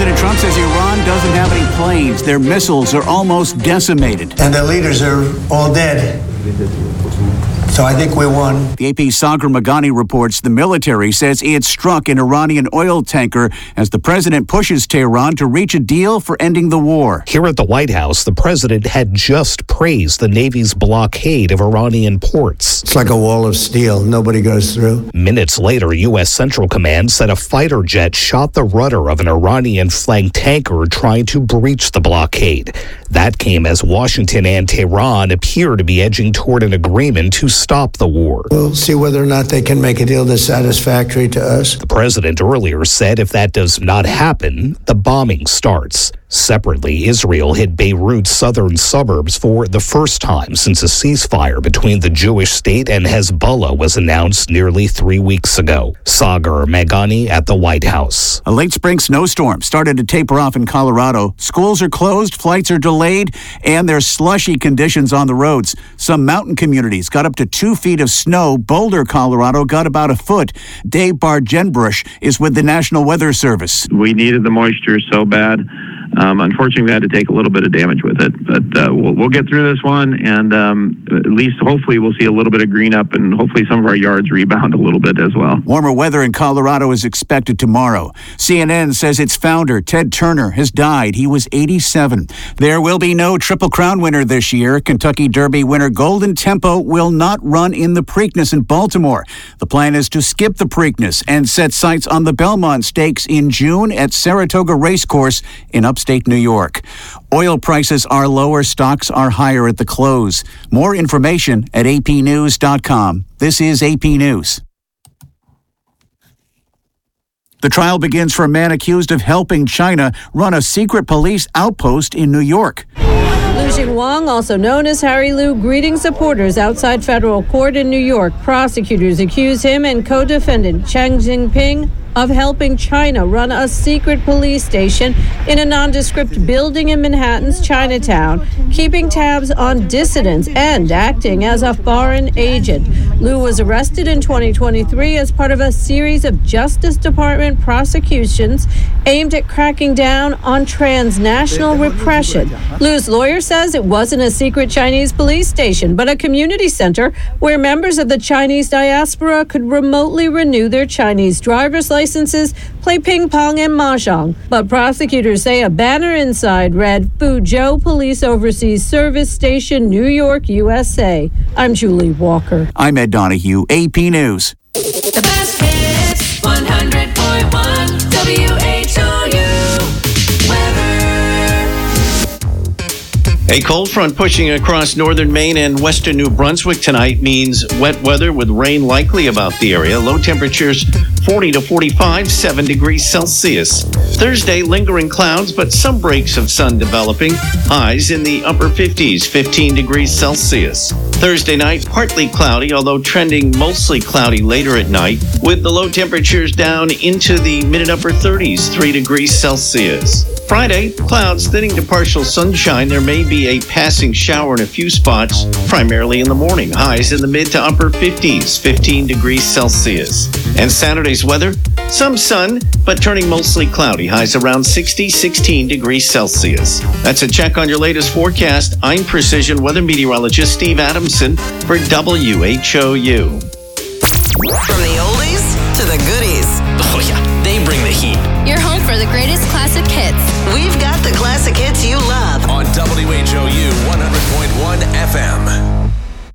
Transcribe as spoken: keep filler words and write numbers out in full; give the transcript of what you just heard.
President Trump says Iran doesn't have any planes. Their missiles are almost decimated. And their leaders are all dead. So I think we won. The A P's Sagar Meghani reports the military says it struck an Iranian oil tanker as the president pushes Tehran to reach a deal for ending the war. Here at the White House, the president had just praised the Navy's blockade of Iranian ports. It's like a wall of steel. Nobody goes through. Minutes later, U S. Central Command said a fighter jet shot the rudder of an Iranian-flanked tanker trying to breach the blockade. That came as Washington and Tehran appear to be edging toward an agreement to stop the war. We'll see whether or not they can make a deal that's satisfactory to us. The president earlier said if that does not happen, the bombing starts. Separately, Israel hit Beirut's southern suburbs for the first time since a ceasefire between the Jewish state and Hezbollah was announced nearly three weeks ago. Sagar Meghani at the White House. A late spring snowstorm started to taper off in Colorado. Schools are closed, flights are delayed, and there's slushy conditions on the roads. Some mountain communities got up to two feet of snow. Boulder, Colorado got about a foot. Dave Bargenbrush is with the National Weather Service. We needed the moisture so bad. Um, unfortunately, we had to take a little bit of damage with it, but uh, we'll, we'll get through this one, and um, at least hopefully we'll see a little bit of green up, and hopefully some of our yards rebound a little bit as well. Warmer weather in Colorado is expected tomorrow. C N N says its founder, Ted Turner, has died. He was eighty-seven. There will be no Triple Crown winner this year. Kentucky Derby winner Golden Tempo will not run in the Preakness in Baltimore. The plan is to skip the Preakness and set sights on the Belmont Stakes in June at Saratoga Racecourse in upstate New York. Oil prices are lower, stocks are higher at the close. More information at a p news dot com. This is A P News. The trial begins for a man accused of helping China run a secret police outpost in New York. Lu Xinguang, also known as Harry Lu, greeting supporters outside federal court in New York. Prosecutors accuse him and co-defendant Cheng Jinping of helping China run a secret police station in a nondescript building in Manhattan's Chinatown, keeping tabs on dissidents and acting as a foreign agent. Lu was arrested in twenty twenty-three as part of a series of Justice Department prosecutions aimed at cracking down on transnational repression. Lu's lawyer says it wasn't a secret Chinese police station, but a community center where members of the Chinese diaspora could remotely renew their Chinese driver's licenses, play ping pong and mahjong. But prosecutors say a banner inside read Fuzhou Police Overseas Service Station, New York, U S A. I'm Julie Walker. I'm Ed Donahue, A P News. The best hits, one hundred point one W H O U weather. A cold front pushing across northern Maine and western New Brunswick tonight means wet weather with rain likely about the area. Low temperatures forty to forty-five, seven degrees Celsius. Thursday, lingering clouds, but some breaks of sun developing. Highs in the upper fifties, fifteen degrees Celsius. Thursday night, partly cloudy, although trending mostly cloudy later at night, with the low temperatures down into the mid and upper thirties, three degrees Celsius. Friday, clouds thinning to partial sunshine. There may be a passing shower in a few spots, primarily in the morning. Highs in the mid to upper fifties, fifteen degrees Celsius. And Saturday's weather, some sun, but turning mostly cloudy. Highs around sixty, sixteen degrees Celsius. That's a check on your latest forecast. I'm Precision Weather Meteorologist Steve Adamson for W H O U. From the oldies to the goodies. Oh yeah, they bring the heat. You're home for the greatest classic hits. We've got the classic hits you love. On W H O U one hundred point